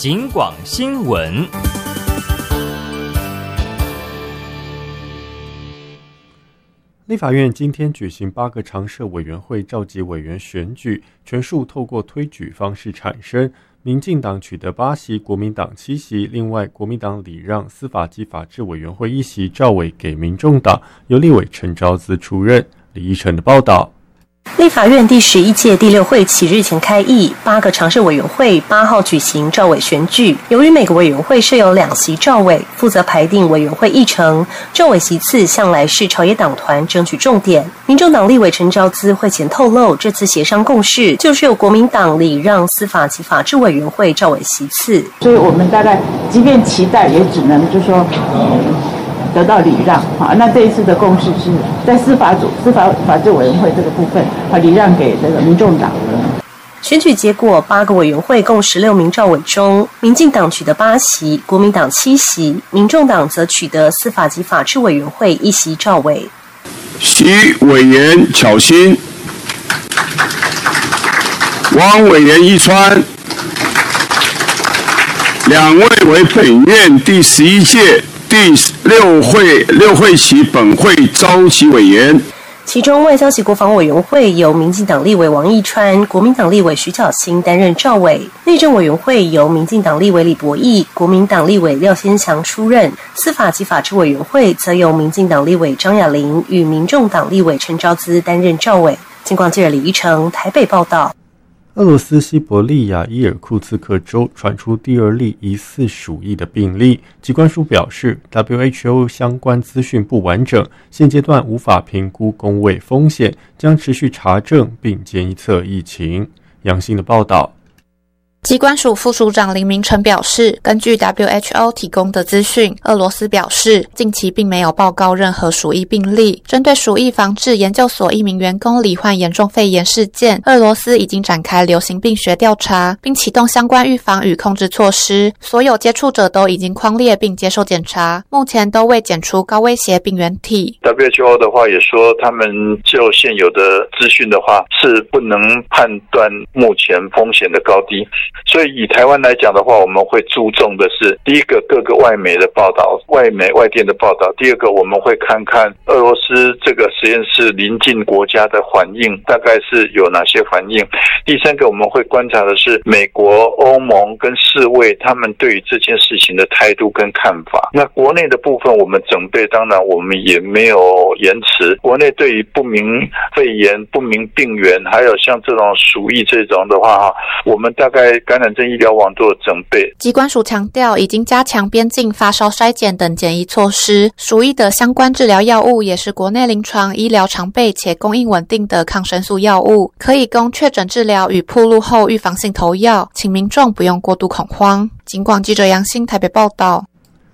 警广新闻。 立法院今天举行8个常设委员会召集委员选举，全数透过推举方式产生。民进党取得8席，国民党7席，另外国民党礼让司法及法制委员会1席召委给民众党，由立委陈昭姿出任。李依晨的报道。 立法院第11届第6会期日前开议，8个常设委员会8号举行召委选举。由于每个委员会设有2席召委，负责排定委员会议程，召委席次向来是朝野党团争取重点。民众党立委陈昭姿会前透露，这次协商共识就是由国民党礼让司法及法制委员会召委席次。 所以我们大概即便期待，也只能就说得到礼让。好，那这一次的共识是在司法法制委员会这个部分，礼让给这个民众党。 选举结果，8个委员会共16名召委中，民进党取得8席，国民党7席，民众党则取得司法及法制委员会1席召委。 徐委员巧心，汪委员一川，2位为本院第11届第6会期本会召集委员。 其中外交及国防委员会由民进党立委王义川、国民党立委徐巧芯担任召委，内政委员会由民进党立委李博毅、国民党立委廖先强出任，司法及法制委员会则由民进党立委张亚玲与民众党立委陈昭姿担任召委。警广记者李依成台北报道。 俄罗斯西伯利亚伊尔库茨克州传出第2例疑似鼠疫的病例，疾管署表示 WHO 相关资讯不完整，现阶段无法评估公卫风险，将持续查证并监测疫情。杨欣的报道。 疾管署副署长林明成表示，根据 WHO 提供的资讯，俄罗斯表示近期并没有报告任何鼠疫病例。针对鼠疫防治研究所1名员工罹患严重肺炎事件，俄罗斯已经展开流行病学调查，并启动相关预防与控制措施。所有接触者都已经匡列并接受检查，目前都未检出高威胁病原体。 WHO 的话也说，他们就现有的资讯的话，是不能判断目前风险的高低。所以以台湾来讲的话，我们会注重的是，第一个各个外媒的报道，外媒外电的报道；第二个我们会看看俄罗斯这个实验室邻近国家的反应，大概是有哪些反应；第三个我们会观察的是美国、欧盟跟世卫他们对于这件事情的态度跟看法。那国内的部分我们准备，当然我们也没有延迟。国内对于不明肺炎、不明病原，还有像这种鼠疫这种的话，我们大概感染症医疗网做准备。 疾管署强调，已经加强边境发烧筛检等检疫措施。鼠疫的相关治疗药物也是国内临床医疗常备且供应稳定的抗生素药物，可以供确诊治疗与暴露后预防性投药，请民众不用过度恐慌。警广记者杨欣台北报道。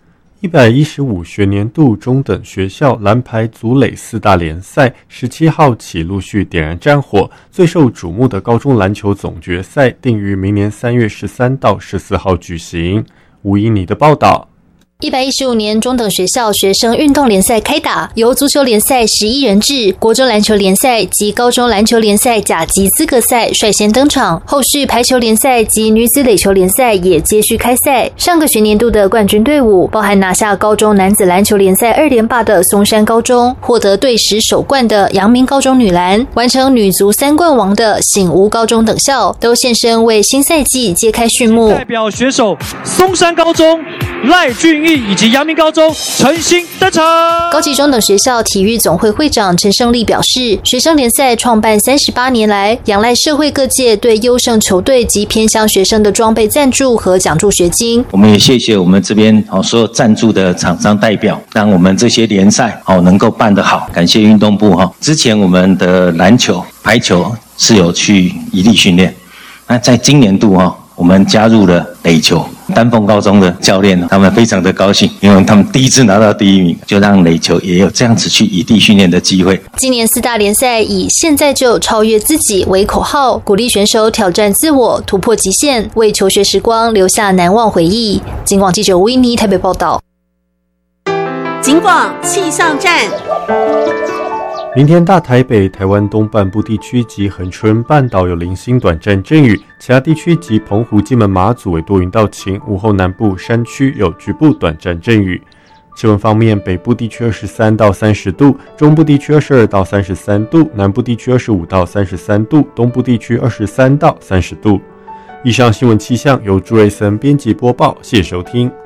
115学年度中等学校蓝牌组垒4大联赛17号起陆续点燃战火，最受瞩目的高中篮球总决赛定于明年3月13到14号举行。吴依妮的报道。 115年中等学校学生运动联赛开打，由足球联赛11人制、国中篮球联赛及高中篮球联赛甲级资格赛率先登场，后续排球联赛及女子垒球联赛也接续开赛。上个学年度的冠军队伍包含拿下高中男子篮球联赛2连霸的松山高中，获得队史首冠的阳明高中女篮，完成女足3冠王的醒吾高中等校，都现身为新赛季揭开序幕。 代表选手松山高中赖俊毅以及阳明高中诚心登场。 高级中等学校体育总会会长陈胜利表示，学生联赛创办38年来，仰赖社会各界对优胜球队及偏乡学生的装备赞助和奖助学金。 我们也谢谢我们这边所有赞助的厂商代表，让我们这些联赛能够办得好。感谢运动部之前我们的篮球、排球是有去异地训练，那在今年度我们加入了垒球。丹凤高中的教练他们非常的高兴，因为他们第一次拿到第1名，就让垒球也有这样子去异地训练的机会。 今年4大联赛以现在就超越自己为口号，鼓励选手挑战自我，突破极限，为求学时光留下难忘回忆。警广记者吴依妮台北报道。 警广气象站。 明天大台北、台湾东半部地区及恒春半岛有零星短暂阵雨，其他地区及澎湖、金门、马祖为多云到晴，午后南部山区有局部短暂阵雨。气温方面，北部地区23到30度，中部地区22到33度，南部地区25到33度，东部地区23到30度。以上新闻气象由朱瑞森编辑播报，谢谢收听。